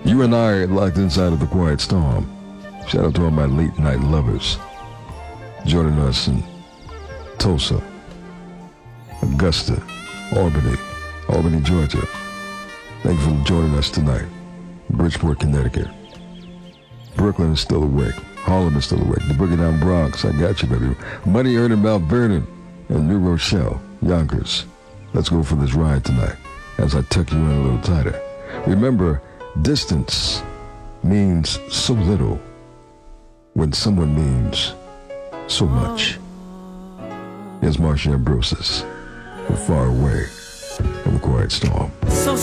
You and I are locked inside of the Quiet Storm. Shout out to all my late night lovers joining us in Tulsa, Augusta, Albany, Georgia. Thank you for joining us tonight. Bridgeport, Connecticut. Brooklyn is still awake. Harlem is still awake. The Boogie Down Bronx, I got you, baby. Money earned in Mount Vernon and New Rochelle, Yonkers. Let's go for this ride tonight as I tuck you in a little tighter. Remember, distance means so little when someone means so much. Here's Marsha Ambrosius with Far Away from the Quiet Storm.